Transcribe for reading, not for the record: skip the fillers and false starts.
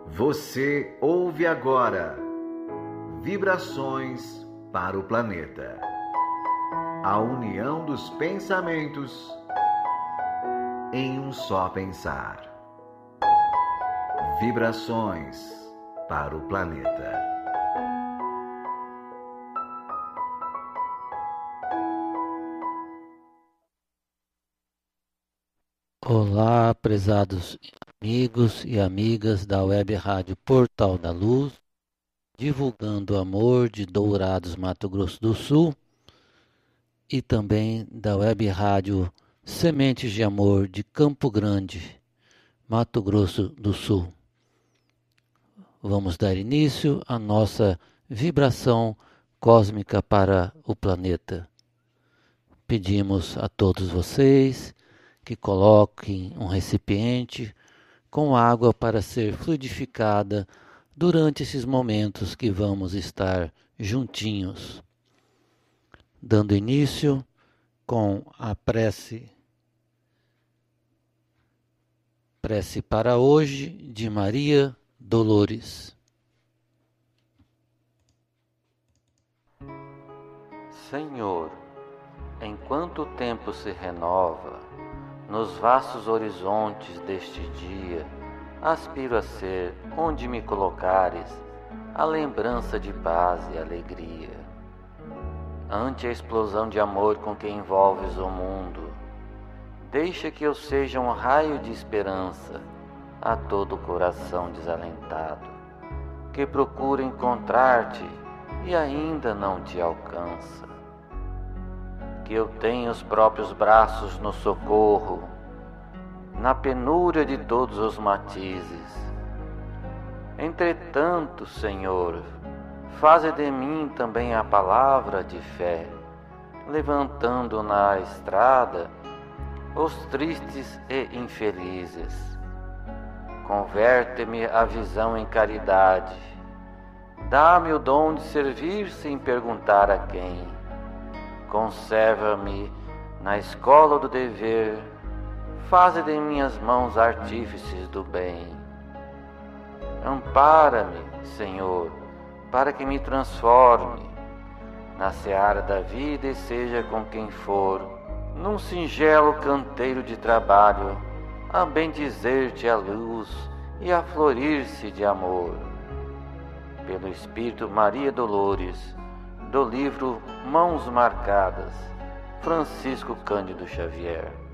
Você ouve agora Vibrações para o Planeta. A união dos pensamentos em um só pensar. Vibrações para o Planeta. Olá, prezados amigos e amigas da Web Rádio Portal da Luz, divulgando o amor de Dourados, Mato Grosso do Sul, e também da Web Rádio Sementes de Amor de Campo Grande, Mato Grosso do Sul. Vamos dar início à nossa vibração cósmica para o planeta. Pedimos a todos vocês que coloquem um recipiente com água para ser fluidificada durante esses momentos que vamos estar juntinhos. Dando início com a prece para hoje de Maria Dolores. Senhor, enquanto o tempo se renova, nos vastos horizontes deste dia, aspiro a ser, onde me colocares, a lembrança de paz e alegria. Ante a explosão de amor com que envolves o mundo, deixa que eu seja um raio de esperança a todo coração desalentado, que procura encontrar-te e ainda não te alcança. Que eu tenha os próprios braços no socorro, na penúria de todos os matizes. Entretanto, Senhor, faze de mim também a palavra de fé, levantando na estrada os tristes e infelizes. Converte-me a visão em caridade, dá-me o dom de servir sem perguntar a quem. Conserva-me na escola do dever, faze de minhas mãos artífices do bem. Ampara-me, Senhor, para que me transforme na seara da vida e seja com quem for, num singelo canteiro de trabalho, a bendizer-te a luz e a florir-se de amor. Pelo Espírito Maria Dolores, do livro Mãos Marcadas, Francisco Cândido Xavier.